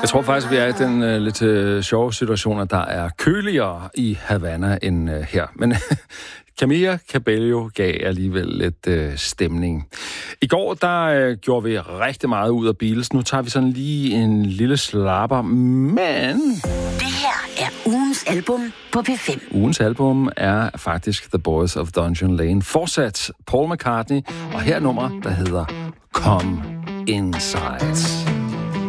Jeg tror faktisk, vi er i den lidt sjove situation, at der er køligere i Havana end her. Men Camila Cabello gav alligevel lidt stemning. I går, der gjorde vi rigtig meget ud af Beatles. Nu tager vi sådan lige en lille slapper, men... Det her er ugens album på P5. Ugens album er faktisk The Boys of Dungeon Lane. Fortsat Paul McCartney, og her nummer, der hedder Come Inside.